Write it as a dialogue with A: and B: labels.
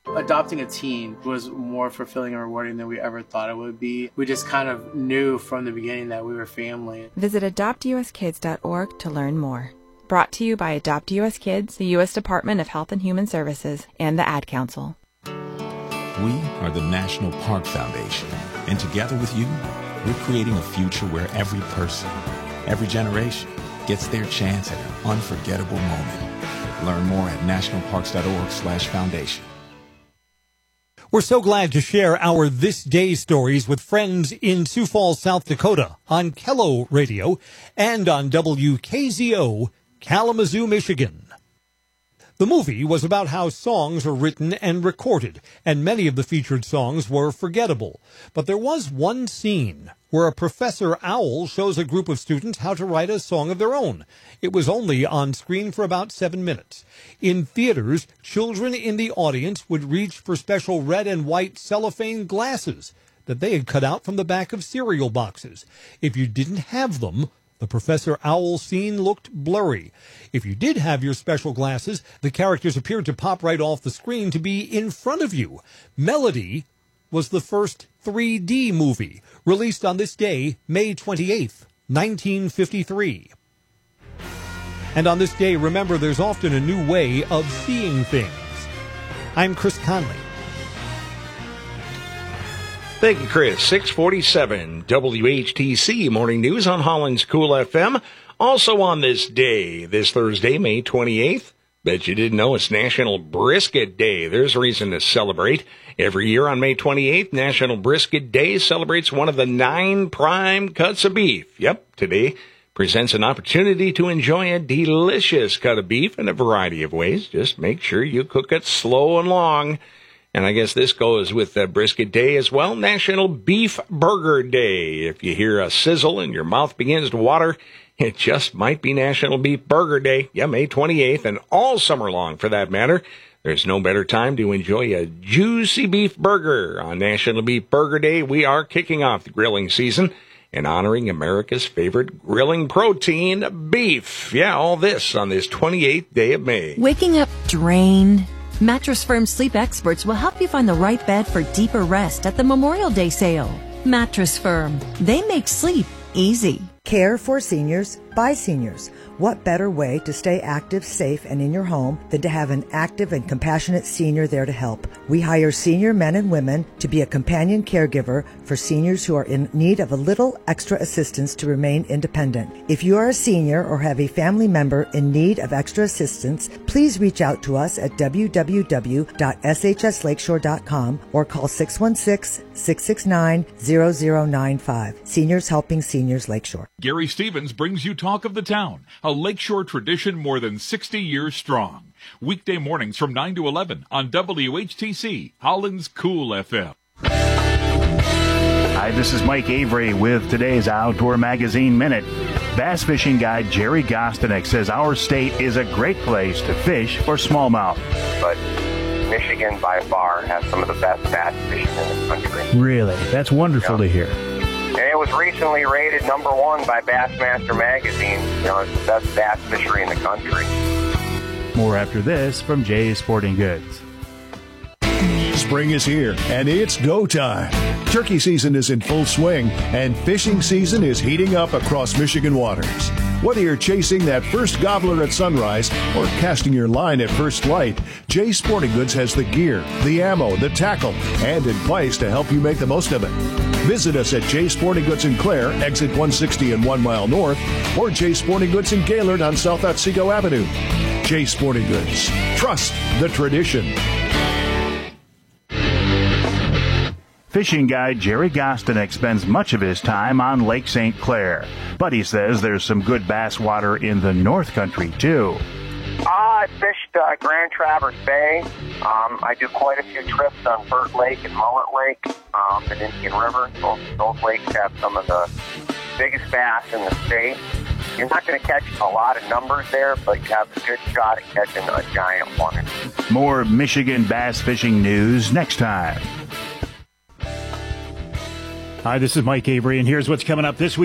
A: Adopting a teen was more fulfilling and rewarding than we ever thought it would be. We just kind of knew from the beginning that we were family.
B: Visit adoptuskids.org to learn more. Brought to you by Adopt US Kids, the U.S. Department of Health and Human Services, and the Ad Council.
C: We are the National Park Foundation, and together with you, we're creating a future where every person, every generation, gets their chance at an unforgettable moment. Learn more at nationalparks.org/foundation.
D: We're so glad to share our This Day stories with friends in Sioux Falls, South Dakota on Kello Radio and on WKZO, Kalamazoo, Michigan. The movie was about how songs are written and recorded, and many of the featured songs were forgettable. But there was one scene where a Professor Owl shows a group of students how to write a song of their own. It was only on screen for about 7 minutes. In theaters, children in the audience would reach for special red and white cellophane glasses that they had cut out from the back of cereal boxes. If you didn't have them, the Professor Owl scene looked blurry. If you did have your special glasses, the characters appeared to pop right off the screen to be in front of you. Melody was the first 3D movie, released on this day, May 28th, 1953. And on this day, remember, there's often a new way of seeing things. I'm Chris Conley.
E: Thank you, Chris. 647 WHTC Morning News on Holland's Cool FM. Also on this day, this Thursday, May 28th, bet you didn't know it's National Brisket Day. There's reason to celebrate. Every year on May 28th, National Brisket Day celebrates one of the 9 prime cuts of beef. Yep, today presents an opportunity to enjoy a delicious cut of beef in a variety of ways. Just make sure you cook it slow and long. And I guess this goes with Brisket Day as well. National Beef Burger Day. If you hear a sizzle and your mouth begins to water, it just might be National Beef Burger Day. Yeah, May 28th, and all summer long for that matter. There's no better time to enjoy a juicy beef burger. On National Beef Burger Day, we are kicking off the grilling season and honoring America's favorite grilling protein, beef. Yeah, all this on this 28th day of May.
F: Waking up drained? Mattress Firm sleep experts will help you find the right bed for deeper rest at the Memorial Day sale. Mattress Firm. They make sleep easy.
G: Care for seniors by seniors. What better way to stay active, safe, and in your home than to have an active and compassionate senior there to help? We hire senior men and women to be a companion caregiver for seniors who are in need of a little extra assistance to remain independent. If you are a senior or have a family member in need of extra assistance, please reach out to us at www.shslakeshore.com or call 616-669-0095. Seniors Helping Seniors Lakeshore.
H: Gary Stevens brings you Talk of the Town, a Lakeshore tradition more than 60 years strong. Weekday mornings from 9 to 11 on WHTC, Holland's Cool FM.
I: Hi, this is Mike Avery with today's Outdoor Magazine Minute. Bass fishing guide Jerry Gostinek says our state is a great place to fish for smallmouth.
J: But Michigan, by far, has some of the best bass fishing in the country.
I: Really? That's wonderful to hear.
J: And it was recently rated #1 by Bassmaster Magazine. You know, it's the best bass fishery in the country.
I: More after this from Jay's Sporting Goods.
K: Spring is here, and it's go time. Turkey season is in full swing, and fishing season is heating up across Michigan waters. Whether you're chasing that first gobbler at sunrise or casting your line at first light, Jay's Sporting Goods has the gear, the ammo, the tackle, and advice to help you make the most of it. Visit us at Jay's Sporting Goods in Clare, exit 160 and 1 mile north, or Jay's Sporting Goods in Gaylord on South Otsego Avenue. Jay's Sporting Goods. Trust the tradition.
I: Fishing guide Jerry Gostinek spends much of his time on Lake St. Clair, but he says there's some good bass water in the North Country, too.
J: I fished Grand Traverse Bay. I do quite a few trips on Burt Lake and Mullet Lake and Indian River. Those lakes have some of the biggest bass in the state. You're not going to catch a lot of numbers there, but you have a good shot at catching a giant one.
I: More Michigan bass fishing news next time.
L: Hi, this is Mike Avery, and here's what's coming up this week.